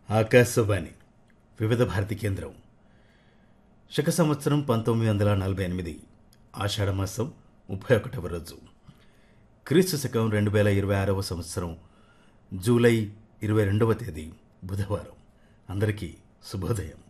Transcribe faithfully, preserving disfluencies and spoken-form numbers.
ఆకాశవాణి వివిధ భారతి కేంద్రం. శక సంవత్సరం పంతొమ్మిది వందల నలభై ఎనిమిది ఆషాఢమాసం ముప్పై ఒకటవ రోజు, క్రీస్తు శకం రెండు వేల ఇరవై ఆరవ సంవత్సరం జూలై ఇరవై రెండవ తేదీ బుధవారం. అందరికీ శుభోదయం.